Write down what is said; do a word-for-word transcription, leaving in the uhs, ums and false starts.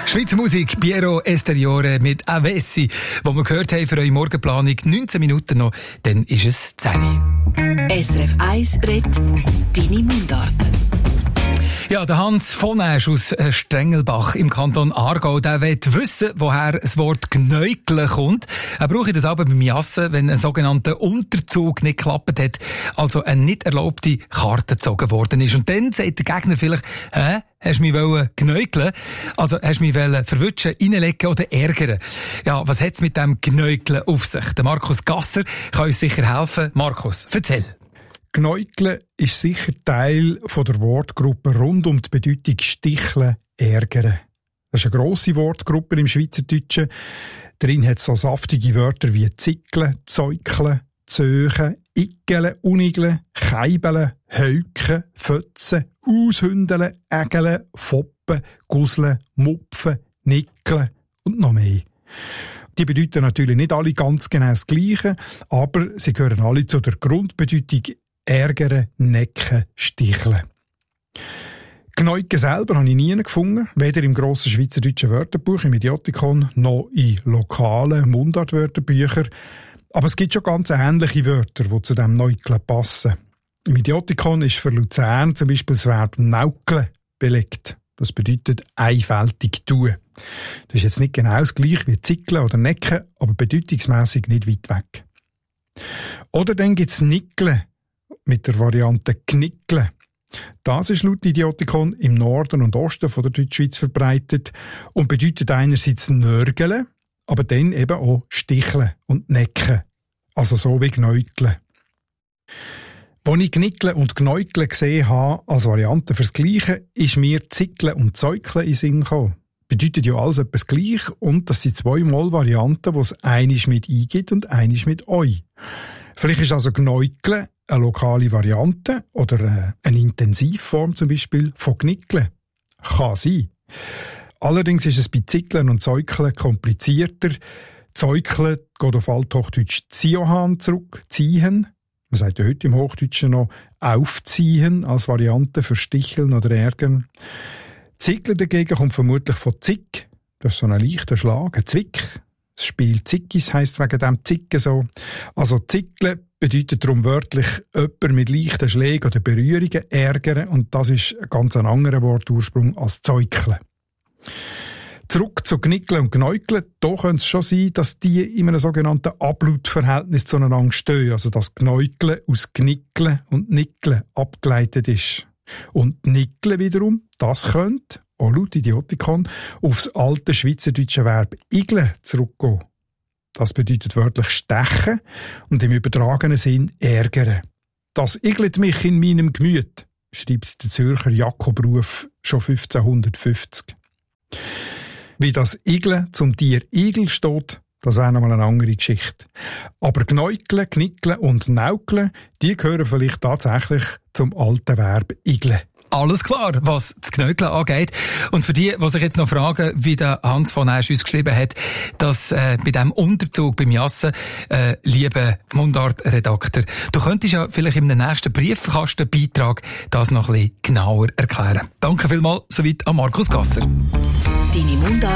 Schweizer Musik, Piero Esteriore mit Avessi, wo wir gehört haben für eure Morgenplanung. neunzehn Minuten noch, dann ist es zehn Uhr. S R F eins redet deine Mundart. Ja, der Hans von Asch aus Strengelbach im Kanton Aargau, der will wissen, woher das Wort Gnäugle kommt. Er braucht das aber beim Jassen, wenn ein sogenannter Unterzug nicht geklappt hat, also eine nicht erlaubte Karte gezogen worden ist. Und dann sagt der Gegner vielleicht, hä? Hast du mich wollen gnäugeln? Also hast du mich wollen verwutschen, reinlegen oder ärgern? Ja, was hat's mit dem Gnäugeln auf sich? Der Markus Gasser kann uns sicher helfen. Markus, erzähl. Gnäugeln ist sicher Teil von der Wortgruppe rund um die Bedeutung sticheln, ärgern. Das ist eine grosse Wortgruppe im Schweizerdeutschen. Darin hat es so saftige Wörter wie zickeln, zäukeln, zöchen, iggeln, unigeln, keibeln, heuken, fötzen, aushündeln, ägeln, foppen, gusseln, mupfen, nickeln und noch mehr. Die bedeuten natürlich nicht alle ganz genau das Gleiche, aber sie gehören alle zu der Grundbedeutung ärgern, necken, sticheln. Gnäugen selber habe ich nie gefunden, weder im grossen Schweizerdeutschen Wörterbuch, im Idiotikon, noch in lokalen Mundartwörterbüchern. Aber es gibt schon ganz ähnliche Wörter, die zu diesem Gnäugeln passen. Im Idiotikon ist für Luzern zum Beispiel das Verb naukeln belegt. Das bedeutet einfältig tun. Das ist jetzt nicht genau das gleiche wie zickeln oder necken, aber bedeutungsmässig nicht weit weg. Oder dann gibt es nickeln mit der Variante knickeln. Das ist laut Idiotikon im Norden und Osten von der Deutschschweiz verbreitet und bedeutet einerseits nörgeln, aber dann eben auch sticheln und necken. Also so wie gnäugeln. Als ich Knickeln und Gnäugeln gesehen habe, als Variante fürs Gleiche, ist mir Zickeln und Zäukeln in den Sinn gekommen. Bedeutet ja alles etwas gleich und das sind zweimal Varianten, die es einisch mit «i» gibt und einisch mit «oi». Vielleicht ist also Gnäugeln eine lokale Variante oder eine Intensivform zum Beispiel von Knickeln. Kann sein. Allerdings ist es bei Zickeln und Zäukeln komplizierter. Zäukeln geht auf Althochdeutsch «ziohan» zurück, «ziehen». Man sagt ja heute im Hochdeutschen noch «aufziehen» als Variante für Sticheln oder Ärgern. Zickeln dagegen kommt vermutlich von «zick». Das ist so ein leichter Schlag, ein Zwick. Das Spiel Zickis heisst wegen dem Zicken so. Also Zickeln bedeutet darum wörtlich jemand mit leichten Schlägen oder Berührungen ärgern und das ist ein ganz anderer Wortursprung als Zäukeln. Zurück zu Knickeln und Gnäugeln, da könnte es schon sein, dass die in einem sogenannten Ablautverhältnis zueinander stehen, also dass Gnäugeln aus Knickeln und Nickeln abgeleitet ist. Und Nickeln wiederum, das könnte, auch laut Idiotikon, aufs alte schweizerdeutsche Verb igeln zurückgehen. Das bedeutet wörtlich stechen und im übertragenen Sinn ärgern. Das igelt mich in meinem Gemüt, schreibt der Zürcher Jakob Ruf schon fünfzehnhundertfünfzig. Wie das Igeln zum Tier Igel steht, das wäre nochmal eine andere Geschichte. Aber Gnäugeln, Knickeln und Naukeln, die gehören vielleicht tatsächlich zum alten Verb igeln. Alles klar, was das Gnäugeln angeht. Und für die, die sich jetzt noch fragen, wie der Hans von Asch uns geschrieben hat, dass äh, bei diesem Unterzug beim Jassen, äh, liebe Mundart-Redakteur, du könntest ja vielleicht im nächsten Briefkastenbeitrag das noch ein bisschen genauer erklären. Danke vielmals, soweit an Markus Gasser. Deine Mundart